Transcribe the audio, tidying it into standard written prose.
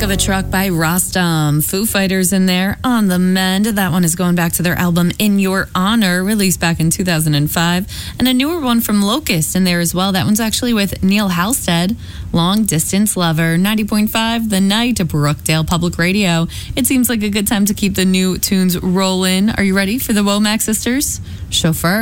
of a Truck by Rostam. Foo Fighters in there on the mend. That one is going back to their album In Your Honor, released back in 2005. And a newer one from Locust in there as well. That one's actually with Neil Halstead, Long Distance Lover. 90.5 The Night, Brookdale Public Radio. It seems like a good time to keep the new tunes rolling. Are you ready for the Womack Sisters? Chauffeur.